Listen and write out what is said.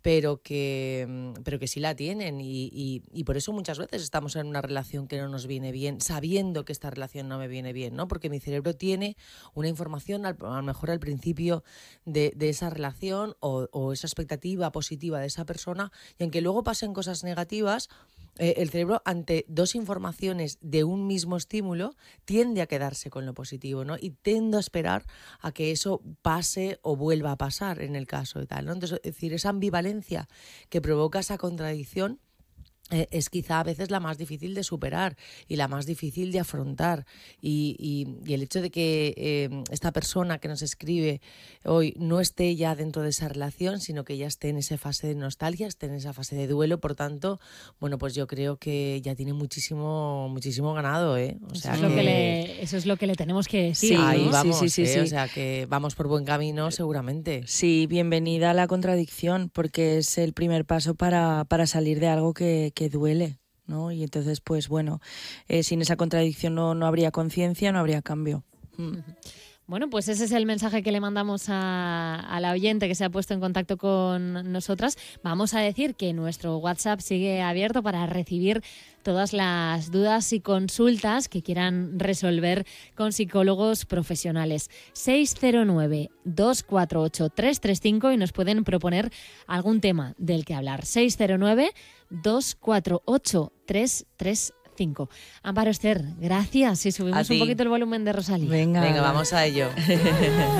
pero que sí la tienen y por eso muchas veces estamos en una relación que no nos viene bien, sabiendo que esta relación no me viene bien, ¿no? Porque mi cerebro tiene una información a lo mejor al principio de esa relación o esa expectativa positiva de esa persona, y aunque luego pasen cosas negativas, el cerebro ante dos informaciones de un mismo estímulo tiende a quedarse con lo positivo, ¿no? Y tiende a esperar a que eso pase o vuelva a pasar en el caso de tal, ¿no? Entonces, es decir, esa ambivalencia que provoca esa contradicción es quizá a veces la más difícil de superar y la más difícil de afrontar. Y el hecho de que esta persona que nos escribe hoy no esté ya dentro de esa relación, sino que ya esté en esa fase de nostalgia, esté en esa fase de duelo, por tanto, bueno, pues yo creo que ya tiene muchísimo ganado, ¿eh? O sea, eso es lo que le tenemos que decir. Sí, ¿no? ahí vamos, sí. O sea, que vamos por buen camino seguramente. Sí, bienvenida a la contradicción, porque es el primer paso para salir de algo que duele, ¿no? Y entonces, pues bueno, sin esa contradicción no habría conciencia, no habría cambio. Bueno, pues ese es el mensaje que le mandamos a la oyente que se ha puesto en contacto con nosotras. Vamos a decir que nuestro WhatsApp sigue abierto para recibir todas las dudas y consultas que quieran resolver con psicólogos profesionales. 609-248-335 y nos pueden proponer algún tema del que hablar. 609-248-335. Amparo, Esther, gracias. Y subimos un poquito el volumen de Rosalía. Venga, vamos a ello.